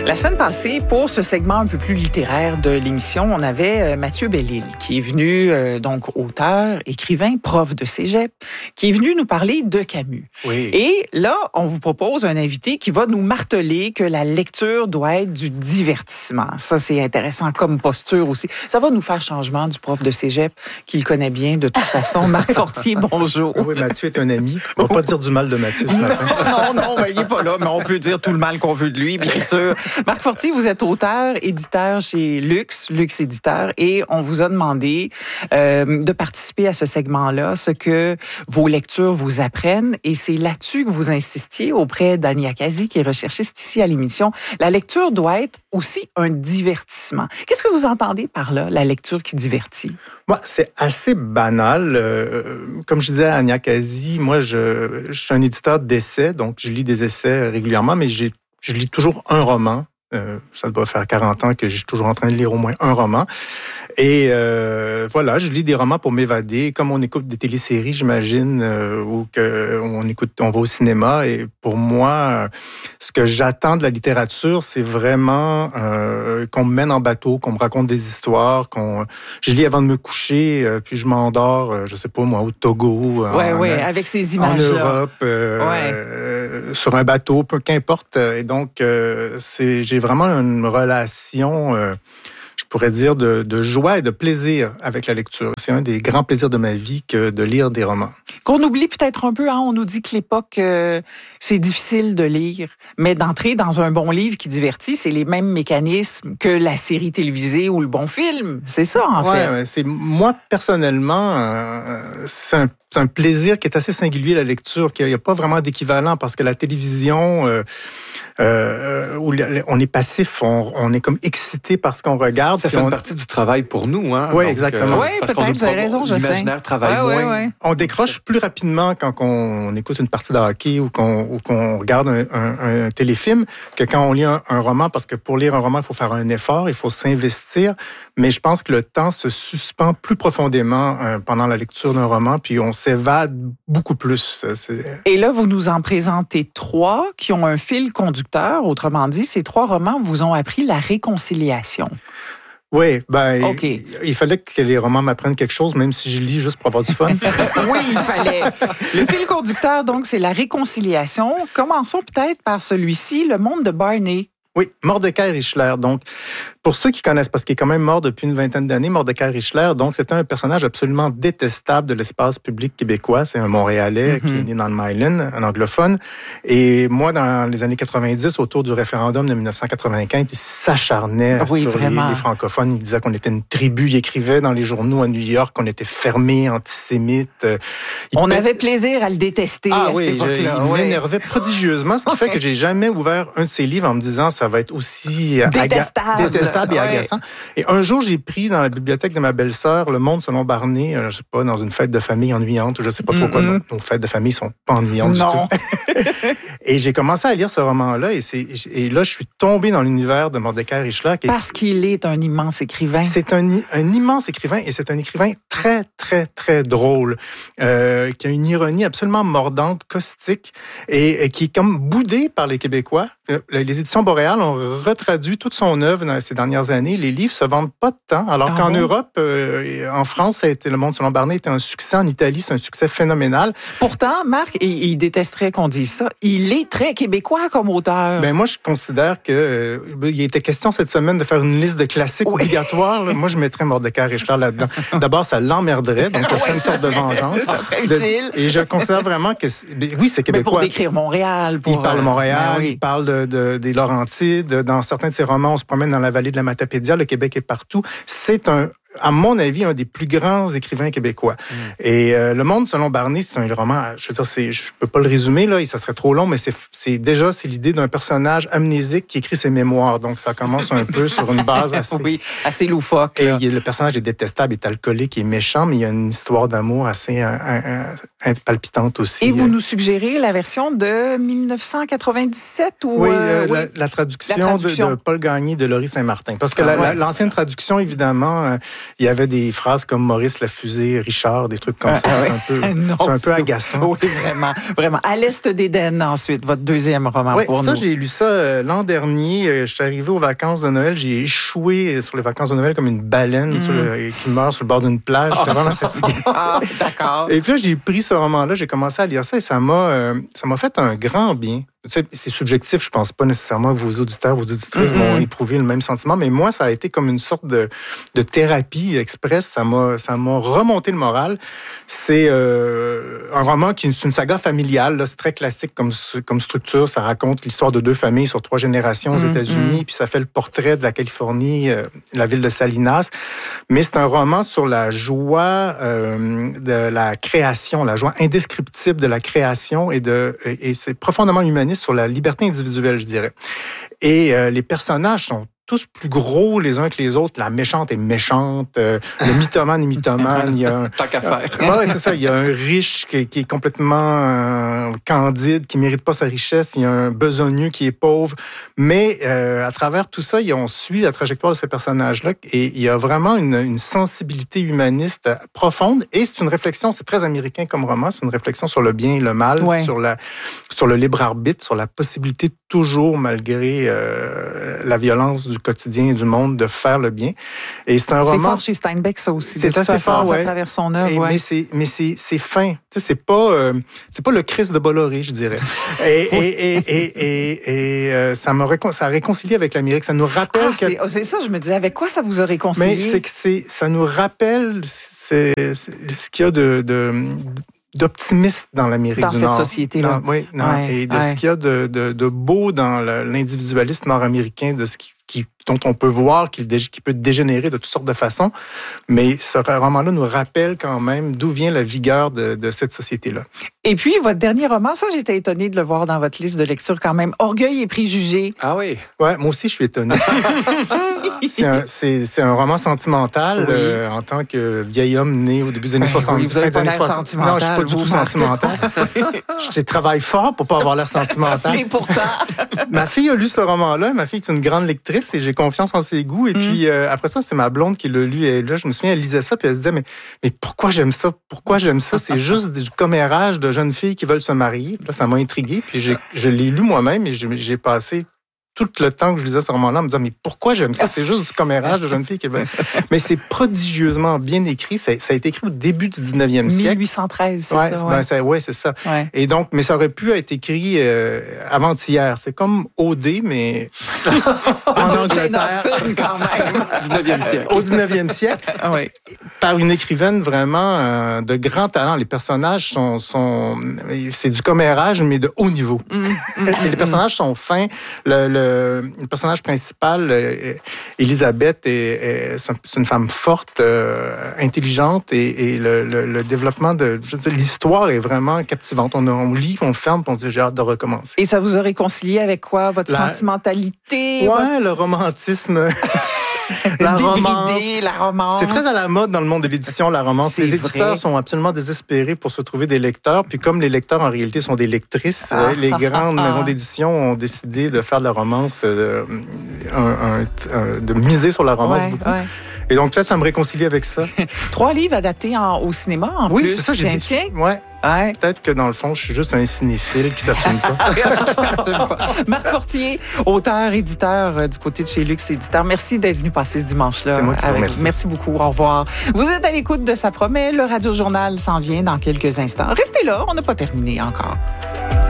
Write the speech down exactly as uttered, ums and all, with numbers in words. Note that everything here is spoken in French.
La semaine passée, pour ce segment un peu plus littéraire de l'émission, on avait Mathieu Bellil, qui est venu, euh, donc auteur, écrivain, prof de cégep, qui est venu nous parler de Camus. Oui. Et là, on vous propose un invité qui va nous marteler que la lecture doit être du divertissement. Ça, c'est intéressant comme posture aussi. Ça va nous faire changement du prof de cégep, qu'il connaît bien de toute façon. Marc Fortier, bonjour. Oui, Mathieu est un ami. On ne va pas dire du mal de Mathieu ce matin. Non, non, non, il n'est pas là, mais on peut dire tout le mal qu'on veut de lui, bien sûr. Marc Fortier, vous êtes auteur, éditeur chez Luxe, Luxe Éditeur, et on vous a demandé euh, de participer à ce segment-là, ce que vos lectures vous apprennent, et c'est là-dessus que vous insistiez auprès d'Annie Akazi, qui est recherchiste ici à l'émission. La lecture doit être aussi un divertissement. Qu'est-ce que vous entendez par là, la lecture qui divertit? Moi, c'est assez banal. Euh, comme je disais à Annie Akazi, moi, je, je suis un éditeur d'essais, donc je lis des essais régulièrement, mais j'ai, je lis toujours un roman. Euh, ça doit faire quarante ans que je suis toujours en train de lire au moins un roman. Et euh, voilà, je lis des romans pour m'évader, comme on écoute des téléséries, j'imagine, euh, ou qu'on écoute, on va au cinéma. Et pour moi, ce que j'attends de la littérature, c'est vraiment euh, qu'on me mène en bateau, qu'on me raconte des histoires, qu'on je lis avant de me coucher, euh, puis je m'endors, euh, je sais pas moi, au Togo, ouais, en, ouais, avec ces images-là, en Europe, euh, ouais. euh, sur un bateau, peu qu'importe. Et donc, euh, c'est, j'ai vraiment une relation. Euh, je pourrais dire, de, de joie et de plaisir avec la lecture. C'est un des grands plaisirs de ma vie que de lire des romans. Qu'on oublie peut-être un peu, hein? On nous dit que l'époque, euh, c'est difficile de lire, mais d'entrer dans un bon livre qui divertit, c'est les mêmes mécanismes que la série télévisée ou le bon film. C'est ça, en ouais, fait. Ouais, c'est, moi, personnellement, euh, c'est un C'est un plaisir qui est assez singulier, la lecture, qu'il n'y a pas vraiment d'équivalent, parce que la télévision, euh, euh, où on est passif, on, on est comme excité par ce qu'on regarde. Ça fait on... une partie du travail pour nous, hein? Oui, exactement. Euh, oui, peut-être, vous avez raison, je sais. L'imaginaire travaille ouais, moins. Ouais, ouais. On décroche plus rapidement quand on écoute une partie de hockey ou qu'on, ou qu'on regarde un, un, un téléfilm que quand on lit un, un roman, parce que pour lire un roman, il faut faire un effort, il faut s'investir, mais je pense que le temps se suspend plus profondément euh, pendant la lecture d'un roman, puis on s'évade beaucoup plus. C'est... Et là, vous nous en présentez trois qui ont un fil conducteur. Autrement dit, ces trois romans vous ont appris la réconciliation. Oui, ben, okay. il, il fallait que les romans m'apprennent quelque chose, même si je lis juste pour avoir du fun. Oui, il fallait. Le fil conducteur, donc, c'est la réconciliation. Commençons peut-être par celui-ci, Le monde de Barney. Oui, Mordecai Richler. Donc, pour ceux qui connaissent, parce qu'il est quand même mort depuis une vingtaine d'années, Mordecai Richler, donc c'était un personnage absolument détestable de l'espace public québécois. C'est un Montréalais mm-hmm. qui est né dans le Myland, un anglophone. Et moi, dans les années quatre-vingt-dix, autour du référendum de dix-neuf cent quatre-vingt-quinze, il s'acharnait oui, sur les, les francophones. Il disait qu'on était une tribu. Il écrivait dans les journaux à New York qu'on était fermés, antisémites. Il On peut... avait plaisir à le détester ah, à oui, cette époque-là. Je, il oui. m'énervait prodigieusement, ce qui fait que j'ai jamais ouvert un de ses livres en me disant ça va être aussi détestable, aga- détestable et ouais. agaçant. Et un jour, j'ai pris dans la bibliothèque de ma belle-sœur Le monde selon Barney, euh, je sais pas, dans une fête de famille ennuyante, je sais pas trop mm-hmm. quoi. Nos, nos fêtes de famille sont pas ennuyantes non. du tout. Et j'ai commencé à lire ce roman-là, et, c'est, et là, je suis tombé dans l'univers de Mordecai Richler. Qui est, Parce qu'il est un immense écrivain. C'est un, un immense écrivain, et c'est un écrivain très, très, très drôle, euh, qui a une ironie absolument mordante, caustique, et, et qui est comme boudé par les Québécois. Les éditions Boréal ont retraduit toute son œuvre dans ces dernières années. Les livres se vendent pas de temps, alors ah qu'en bon? Europe, euh, en France, ça a été, Le monde selon Barney était un succès. En Italie, c'est un succès phénoménal. Pourtant, Marc, il, il détesterait qu'on dise ça. Il est très québécois comme auteur. Ben moi, je considère que euh, il était question cette semaine de faire une liste de classiques oui. obligatoires. Là. Moi, je mettrais Mordecai Richler là-dedans. D'abord, ça l'emmerderait, donc ça serait oui, une sorte de vengeance. Ça serait utile. Et je considère vraiment que oui, c'est québécois. Mais pour décrire Montréal, pour il parle Montréal, ben oui. il parle de, de, des Laurentides. Dans certains de ses romans, on se promène dans la vallée de la Matapédia. Le Québec est partout. C'est un à mon avis, un des plus grands écrivains québécois. Mm. Et euh, Le monde selon Barney, c'est un roman, je veux dire, c'est, je peux pas le résumer, là, et ça serait trop long, mais c'est, c'est déjà, c'est l'idée d'un personnage amnésique qui écrit ses mémoires. Donc, ça commence un peu sur une base assez... Oui, assez loufoque. Et le personnage est détestable, est alcoolique, est méchant, mais il y a une histoire d'amour assez euh, euh, palpitante aussi. Et vous nous suggérez la version de dix-neuf cent quatre-vingt-dix-sept? Ou, oui, euh, oui. La, la, traduction la traduction de, de Paul Gagné de Laurie Saint-Martin. Parce que ah, la, ouais. la, l'ancienne traduction, évidemment... Euh, il y avait des phrases comme Maurice la fusée, Richard, des trucs comme Ah, ça. ah, C'est un peu, non, c'est un peu c'est- agaçant. Oui, vraiment, vraiment. À l'Est d'Éden, ensuite, votre deuxième roman Oui, pour ça, nous. j'ai lu ça euh, l'an dernier. Euh, je suis arrivé aux vacances de Noël. J'ai échoué sur les vacances de Noël comme une baleine Mm. sur le- qui meurt sur le bord d'une plage. J'étais vraiment fatigué. Ah, d'accord. Et puis là, j'ai pris ce roman-là, j'ai commencé à lire ça et ça m'a, euh, ça m'a fait un grand bien. C'est, c'est subjectif, je pense pas nécessairement que vos auditeurs, vos auditrices Mm-hmm. vont éprouver le même sentiment, mais moi, ça a été comme une sorte de, de thérapie express. Ça m'a, ça m'a remonté le moral. C'est euh, un roman qui c'est une saga familiale, là, c'est très classique comme, comme structure. Ça raconte l'histoire de deux familles sur trois générations aux Mm-hmm. États-Unis, puis ça fait le portrait de la Californie, euh, la ville de Salinas. Mais c'est un roman sur la joie euh, de la création, la joie indescriptible de la création et de et, et c'est profondément humaniste sur la liberté individuelle, je dirais. Et euh, les personnages sont tous plus gros les uns que les autres. La méchante est méchante, euh, le mythomane est mythomane. Il y a un, Tant qu'à faire. ouais, c'est ça. Il y a un riche qui, qui est complètement euh, candide, qui mérite pas sa richesse. Il y a un besogneux qui est pauvre. Mais euh, à travers tout ça, on suit la trajectoire de ces personnages-là et il y a vraiment une, une sensibilité humaniste profonde. Et c'est une réflexion, c'est très américain comme roman, c'est une réflexion sur le bien et le mal, Ouais. sur la sur le libre arbitre, sur la possibilité toujours, malgré euh, la violence du quotidien et du monde, de faire le bien. Et c'est un C'est roman. fort chez Steinbeck, ça aussi. C'est de toute assez façon, fort, ça ouais. traverse son œuvre. Et- ouais. Mais c'est mais c'est c'est fin. Tu sais, c'est pas euh, c'est pas le Christ de Bolloré, je dirais. Et et et et et, et, euh, ça me récon- ça a réconcilié avec l'Amérique. Ça nous rappelle Ah, que c'est, oh, c'est ça, je me disais, avec quoi ça vous a réconcilié? mais c'est que c'est ça nous rappelle c'est, c'est ce qu'il y a de, de d'optimiste dans l'Amérique Dans du cette Nord. société-là. Dans- oui, non, Ouais, et de ouais. ce qu'il y a de, de, de beau dans le- l'individualisme nord-américain, de ce qui, qui, dont on peut voir qu'il, dé- qu'il peut dégénérer de toutes sortes de façons. Mais ce roman-là nous rappelle quand même d'où vient la vigueur de, de cette société-là. Et puis, votre dernier roman, ça, j'étais étonnée de le voir dans votre liste de lecture quand même. Orgueil et préjugés. Ah oui. Ouais, moi aussi, je suis étonné. c'est, un, c'est, c'est un roman sentimental Oui. euh, en tant que vieil homme né au début des années Ben soixante-dix. oui, vous avez fin des pas années l'air soixante. sentimental, Non, je suis pas du vous, tout Marc. sentimental. Je travaille fort pour pas avoir l'air sentimental. Et pourtant, Ma fille a lu ce roman-là. Ma fille est une grande lectrice et j'ai confiance en ses goûts. Et Mm. puis, euh, après ça, c'est ma blonde qui l'a lu. Et là, je me souviens, elle lisait ça puis elle se disait, mais, mais pourquoi j'aime ça? Pourquoi j'aime ça? C'est juste du commérage de jeunes filles qui veulent se marier. Puis là, ça m'a intrigué. Puis j'ai, je l'ai lu moi-même et j'ai, j'ai passé tout le temps que je lisais ce roman-là en me disant, mais pourquoi j'aime ça? C'est juste du commérage de jeunes filles qui veulent... Mais c'est prodigieusement bien écrit. Ça, ça a été écrit au début du dix-neuvième siècle. mille huit cent treize, c'est Ouais, ça? c'est- Ouais. ben, c'est, ouais, c'est ça. Ouais. Et donc, mais ça aurait pu être écrit euh, avant-hier. C'est comme O D, mais en Jane Angleterre, Austen, quand même. dix-neuvième siècle. au dix-neuvième siècle, Ah oui. par une écrivaine vraiment euh, de grand talent. Les personnages sont, sont, c'est du commérage, mais de haut niveau. Et les personnages sont fins. Le, le, le personnage principal, euh, Elisabeth, est, est- c'est une femme forte, euh, intelligente, et, et le, le, le développement de, je veux dire, l'histoire est vraiment captivante. On, on lit, on ferme, puis on se dit j'ai hâte de recommencer. Et ça vous a réconcilié avec quoi? Votre La- sentimentalité? votre Ouais, le romantisme. La romance. débridé, la romance. C'est très à la mode dans le monde de l'édition, la romance. C'est Les éditeurs vrai. sont absolument désespérés pour se trouver des lecteurs. Puis comme les lecteurs, en réalité, sont des lectrices, Ah. euh, les grandes Ah. maisons d'édition ont décidé de faire de la romance, euh, un- un- un- de miser sur la romance Ouais, beaucoup. ouais. Et donc, peut-être, ça me réconcilie avec ça. Trois livres adaptés en- au cinéma, en Oui, plus. c'est ça, j'ai Tiens, dit. tiens. Ouais. Ouais. Peut-être que dans le fond, je suis juste un cinéphile qui s'assume pas. Qui s'assume pas. Marc Fortier, auteur, éditeur euh, du côté de chez Luxe Éditeur. Merci d'être venu passer ce dimanche-là. C'est moi qui vous avec remercie. nous. Merci beaucoup. Au revoir. Vous êtes à l'écoute de Ça promet. Le Radio Journal s'en vient dans quelques instants. Restez là. On n'a pas terminé encore.